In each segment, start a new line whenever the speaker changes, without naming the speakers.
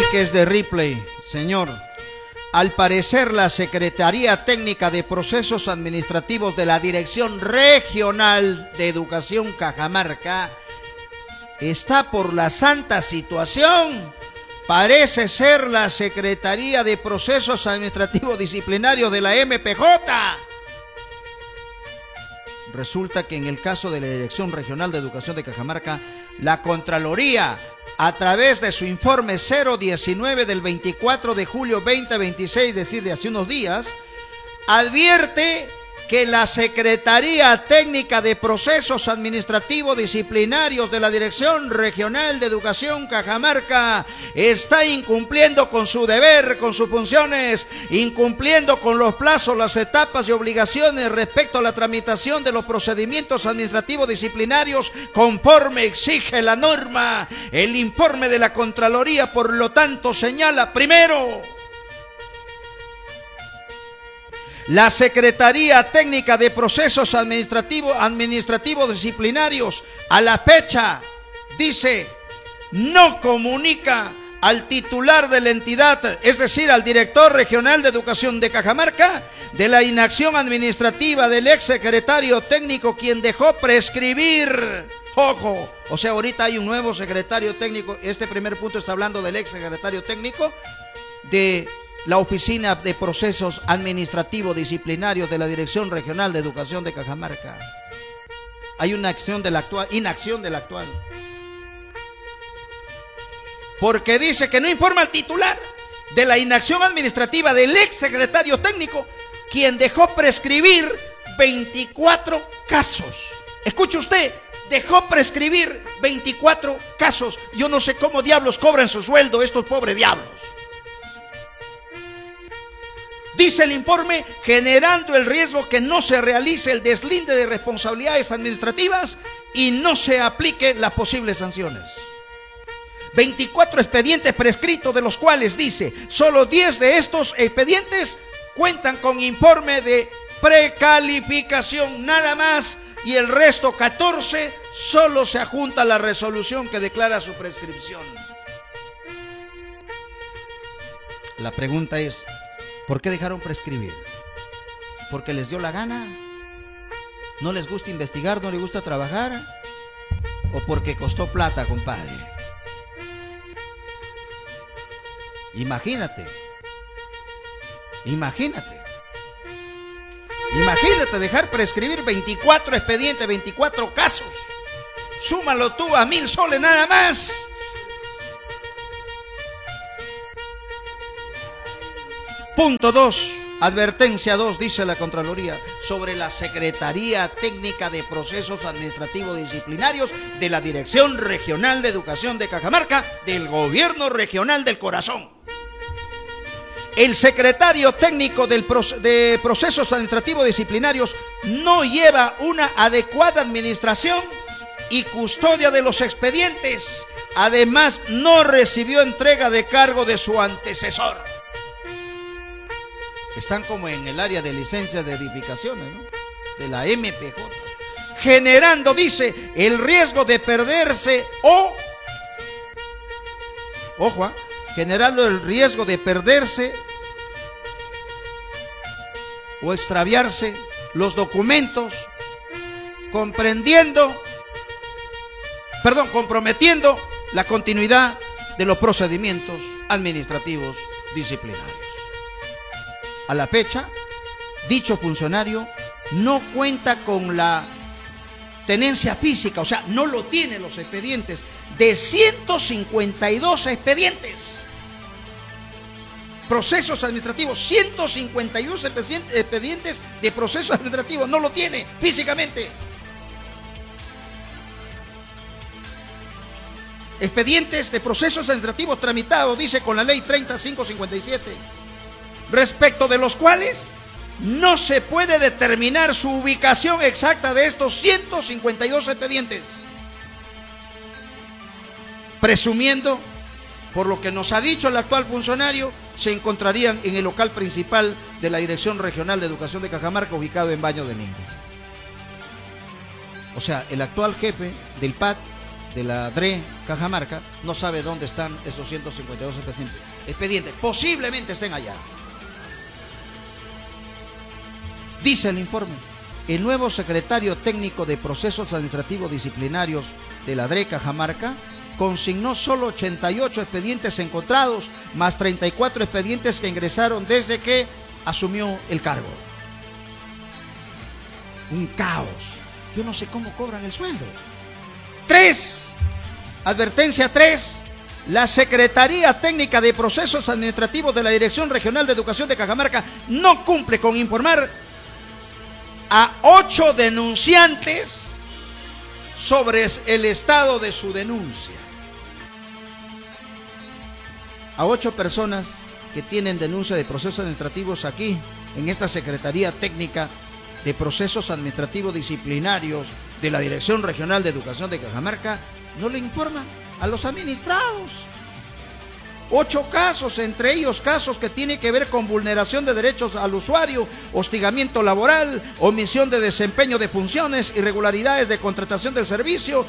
que es de Ripley, señor. Al parecer, la Secretaría Técnica de Procesos Administrativos de la Dirección Regional de Educación Cajamarca está por la santa situación. Parece ser la Secretaría de Procesos Administrativos Disciplinarios de la MPJ. Resulta que en el caso de la Dirección Regional de Educación de Cajamarca, la Contraloría, a través de su informe 019 del 24 de julio 2026, es decir, de hace unos días, advierte que la Secretaría Técnica de Procesos Administrativos Disciplinarios de la Dirección Regional de Educación Cajamarca está incumpliendo con su deber, con sus funciones, incumpliendo con los plazos, las etapas y obligaciones respecto a la tramitación de los procedimientos administrativos disciplinarios conforme exige la norma. El informe de la Contraloría, por lo tanto, señala: primero, la Secretaría Técnica de Procesos Administrativos Disciplinarios a la fecha, dice, no comunica al titular de la entidad, es decir, al director regional de educación de Cajamarca, de la inacción administrativa del ex secretario técnico, quien dejó prescribir. Ojo, o sea, ahorita hay un nuevo secretario técnico. Este primer punto está hablando del ex secretario técnico de la Oficina de Procesos Administrativos Disciplinarios de la Dirección Regional de Educación de Cajamarca. Hay una inacción del actual. Porque dice que no informa al titular de la inacción administrativa del ex secretario técnico, quien dejó prescribir 24 casos. Escuche usted, dejó prescribir 24 casos. Yo no sé cómo diablos cobran su sueldo estos pobres diablos. Dice el informe, generando el riesgo que no se realice el deslinde de responsabilidades administrativas y no se apliquen las posibles sanciones. 24 expedientes prescritos, de los cuales dice, solo 10 de estos expedientes cuentan con informe de precalificación, nada más, y el resto 14 solo se adjunta a la resolución que declara su prescripción. La pregunta es, ¿por qué dejaron prescribir? ¿Porque les dio la gana? ¿No les gusta investigar? ¿No les gusta trabajar? ¿O porque costó plata, compadre? Imagínate dejar prescribir 24 expedientes, 24 casos. Súmalo tú a 1,000 soles nada más. Punto 2, advertencia 2, dice la Contraloría, sobre la Secretaría Técnica de Procesos Administrativos Disciplinarios de la Dirección Regional de Educación de Cajamarca, del Gobierno Regional del Corazón. El secretario técnico de Procesos Administrativos Disciplinarios no lleva una adecuada administración y custodia de los expedientes. Además, no recibió entrega de cargo de su antecesor. Están como en el área de licencias de edificaciones, ¿no?, de la MPJ, generando, dice, el riesgo de perderse generando el riesgo de perderse o extraviarse los documentos, comprometiendo la continuidad de los procedimientos administrativos disciplinarios. A la fecha, dicho funcionario no cuenta con la tenencia física, o sea, no lo tiene los expedientes, de 152 expedientes. Procesos administrativos, 152 expedientes de procesos administrativos, no lo tiene físicamente. Expedientes de procesos administrativos tramitados, dice, con la ley 3557. Respecto de los cuales no se puede determinar su ubicación exacta de estos 152 expedientes, presumiendo, por lo que nos ha dicho el actual funcionario, se encontrarían en el local principal de la Dirección Regional de Educación de Cajamarca, ubicado en Baño de Ningo. O sea, el actual jefe del PAD de la DRE Cajamarca no sabe dónde están esos 152 expedientes. Posiblemente estén allá. Dice el informe, el nuevo secretario técnico de procesos administrativos disciplinarios de la DRE Cajamarca consignó solo 88 expedientes encontrados, más 34 expedientes que ingresaron desde que asumió el cargo. Un caos. Yo no sé cómo cobran el sueldo. 3. Advertencia 3. La Secretaría Técnica de Procesos Administrativos de la Dirección Regional de Educación de Cajamarca no cumple con informar a 8 denunciantes sobre el estado de su denuncia. A 8 personas que tienen denuncia de procesos administrativos aquí, en esta Secretaría Técnica de Procesos Administrativos Disciplinarios de la Dirección Regional de Educación de Cajamarca, no le informan a los administrados. 8 casos, entre ellos casos que tienen que ver con vulneración de derechos al usuario, hostigamiento laboral, omisión de desempeño de funciones, irregularidades de contratación del servicio,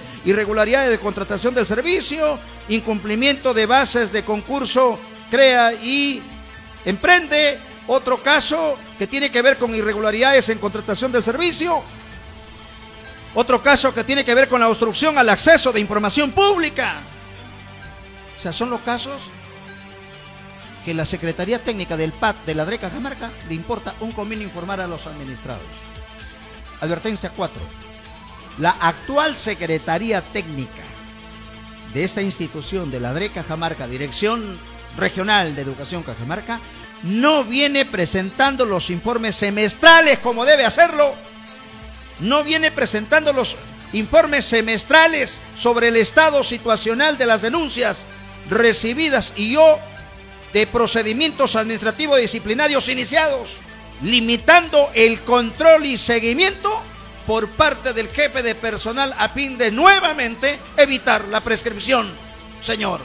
incumplimiento de bases de concurso, crea y emprende. Otro caso que tiene que ver con irregularidades en contratación del servicio. Otro caso que tiene que ver con la obstrucción al acceso de información pública. O sea, son los casos que la Secretaría Técnica del PAT de la DRE Cajamarca le importa un comino informar a los administrados. Advertencia 4. La actual Secretaría Técnica de esta institución de la DRE Cajamarca, Dirección Regional de Educación Cajamarca, no viene presentando los informes semestrales como debe hacerlo. No viene presentando los informes semestrales sobre el estado situacional de las denuncias recibidas y de procedimientos administrativos disciplinarios iniciados, limitando el control y seguimiento por parte del jefe de personal a fin de nuevamente evitar la prescripción, señor.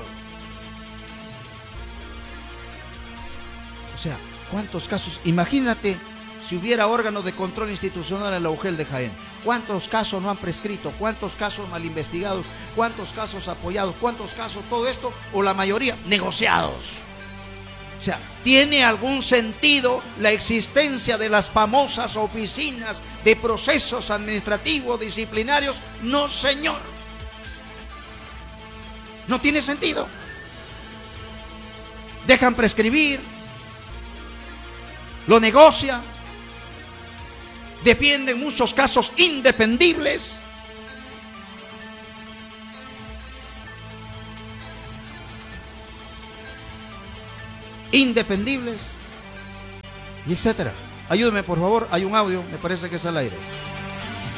O sea, ¿cuántos casos? Imagínate si hubiera órganos de control institucional en la UGEL de Jaén. ¿Cuántos casos no han prescrito? ¿Cuántos casos mal investigados? ¿Cuántos casos apoyados? ¿Cuántos casos todo esto? O la mayoría negociados. O sea, ¿tiene algún sentido la existencia de las famosas oficinas de procesos administrativos disciplinarios? No, señor. No tiene sentido. Dejan prescribir, lo negocian, defienden muchos casos indefendibles. Y etcétera. Ayúdeme, por favor, hay un audio, me parece que es al aire.